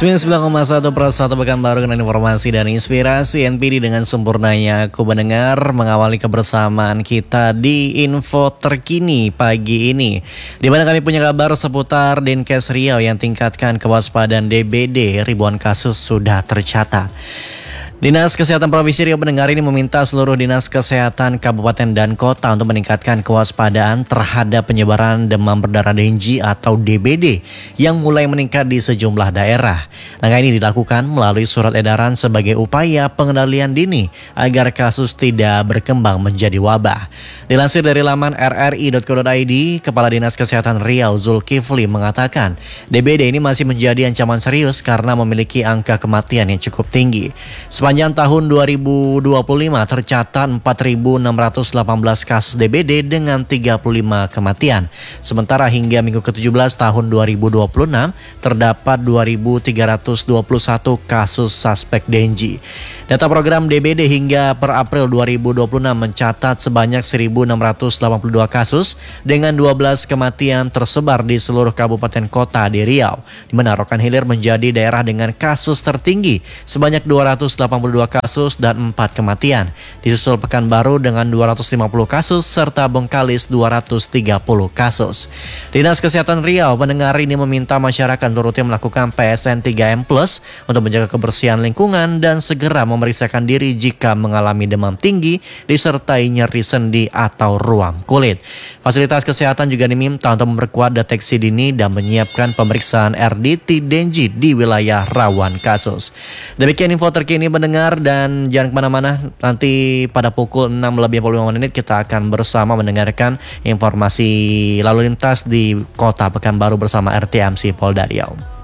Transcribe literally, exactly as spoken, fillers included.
sembilan puluh sembilan koma satu per satu Pekanbaru dengan informasi dan inspirasi N P D dengan sempurnanya aku mendengar mengawali kebersamaan kita di info terkini pagi ini, di mana kami punya kabar seputar Dinkes Riau yang tingkatkan kewaspadaan D B D, ribuan kasus sudah tercatat. Dinas Kesehatan Provinsi Riau mendengar ini meminta seluruh dinas kesehatan kabupaten dan kota untuk meningkatkan kewaspadaan terhadap penyebaran demam berdarah Dengue atau D B D yang mulai meningkat di sejumlah daerah. Langkah ini dilakukan melalui surat edaran sebagai upaya pengendalian dini agar kasus tidak berkembang menjadi wabah. Dilansir dari laman r r i dot co dot i d, Kepala Dinas Kesehatan Riau Zulkifli mengatakan D B D ini masih menjadi ancaman serius karena memiliki angka kematian yang cukup tinggi. Sepanjang tahun dua ribu dua puluh lima tercatat empat ribu enam ratus delapan belas kasus D B D dengan tiga puluh lima kematian. Sementara hingga minggu ke tujuh belas tahun dua ribu dua puluh enam terdapat dua ribu tiga ratus dua puluh satu kasus suspek Dengue. Data program D B D hingga per April dua ribu dua puluh enam mencatat sebanyak seribu enam ratus delapan puluh dua kasus dengan dua belas kematian tersebar di seluruh kabupaten kota di Riau, di mana Rokan Hilir menjadi daerah dengan kasus tertinggi sebanyak dua ratus delapan puluh dua kasus dan empat kematian. Disusul Pekanbaru dengan dua ratus lima puluh kasus serta Bengkalis dua ratus tiga puluh kasus. Dinas Kesehatan Riau mendengar ini meminta masyarakat turutnya melakukan P S N tiga M plus untuk menjaga kebersihan lingkungan dan segera memeriksakan diri jika mengalami demam tinggi disertai nyeri sendi atau ruam kulit. Fasilitas kesehatan juga diminta untuk memperkuat deteksi dini dan menyiapkan pemeriksaan R D T Dengue di wilayah rawan kasus. Demikian info terkini mendengar, dan jangan kemana-mana, nanti pada pukul enam lebih empat puluh lima menit kita akan bersama mendengarkan informasi lalu lintas di kota Pekanbaru bersama R T M C Polda Riau.